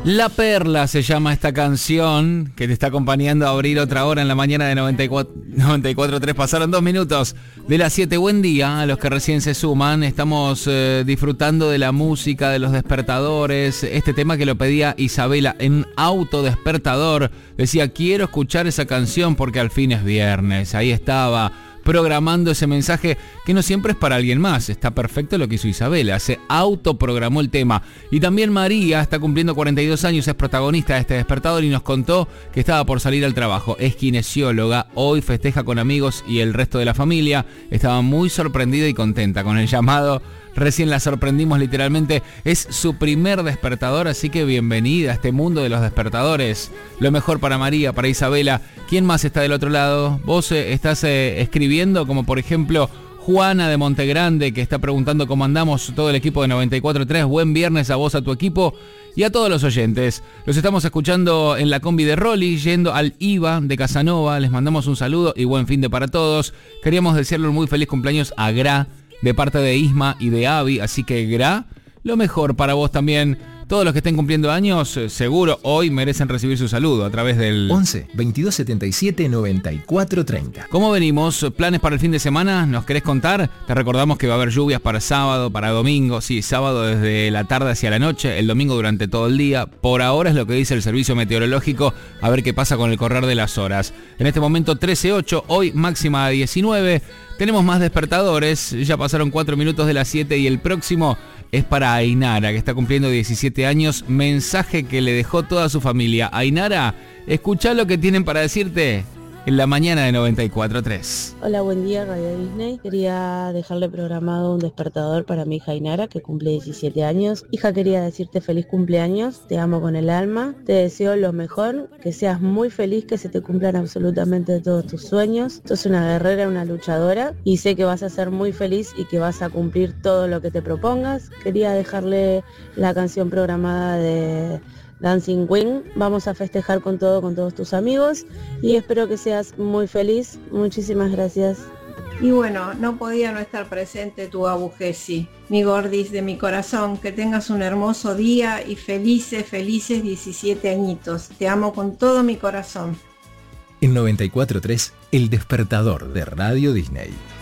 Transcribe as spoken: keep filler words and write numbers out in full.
La Perla se llama esta canción que te está acompañando a abrir otra hora en la mañana de noventa y cuatro punto tres. Pasaron dos minutos de las siete. Buen día a los que recién se suman. Estamos eh, disfrutando de la música, de los despertadores. Este tema que lo pedía Isabela en autodespertador. Decía, quiero escuchar esa canción porque al fin es viernes. Ahí estaba, programando ese mensaje que no siempre es para alguien más. Está perfecto lo que hizo Isabela, se autoprogramó el tema. Y también María está cumpliendo cuarenta y dos años, es protagonista de este despertador y nos contó que estaba por salir al trabajo. Es kinesióloga, hoy festeja con amigos y el resto de la familia. Estaba muy sorprendida y contenta con el llamado. Recién la sorprendimos literalmente. Es su primer despertador, así que bienvenida a este mundo de los despertadores. Lo mejor para María, para Isabela. ¿Quién más está del otro lado? Vos eh, estás eh, escribiendo, como por ejemplo Juana de Montegrande, que está preguntando cómo andamos todo el equipo de noventa y cuatro punto tres. Buen viernes a vos, a tu equipo y a todos los oyentes. Los estamos escuchando en la combi de Rolly, yendo al I V A de Casanova. Les mandamos un saludo y buen fin de para todos. Queríamos desearle un muy feliz cumpleaños a Gra, de parte de Isma y de Avi, así que Gra, lo mejor para vos también. Todos los que estén cumpliendo años, seguro hoy merecen recibir su saludo a través del once, veintidós setenta y siete, noventa y cuatro treinta. ¿Cómo venimos? ¿Planes para el fin de semana? ¿Nos querés contar? Te recordamos que va a haber lluvias para sábado, para domingo. Sí, sábado desde la tarde hacia la noche, el domingo durante todo el día. Por ahora es lo que dice el servicio meteorológico, a ver qué pasa con el correr de las horas. En este momento trece punto ocho, hoy máxima de diecinueve. Tenemos más despertadores, ya pasaron cuatro minutos de las siete y el próximo es para Ainara, que está cumpliendo diecisiete años. Mensaje que le dejó toda su familia. Ainara, escuchá lo que tienen para decirte en la mañana de noventa y cuatro punto tres. Hola, buen día, Radio Disney. Quería dejarle programado un despertador para mi hija Ainara, que cumple diecisiete años. Hija, quería decirte feliz cumpleaños, te amo con el alma, te deseo lo mejor, que seas muy feliz, que se te cumplan absolutamente todos tus sueños. Sos una guerrera, una luchadora y sé que vas a ser muy feliz y que vas a cumplir todo lo que te propongas. Quería dejarle la canción programada de Dancing Queen. Vamos a festejar con todo, con todos tus amigos y espero que seas muy feliz. Muchísimas gracias. Y bueno, no podía no estar presente tu Abu Gessi, mi gordis de mi corazón. Que tengas un hermoso día y felices, felices diecisiete añitos. Te amo con todo mi corazón. En noventa y cuatro punto tres, el despertador de Radio Disney.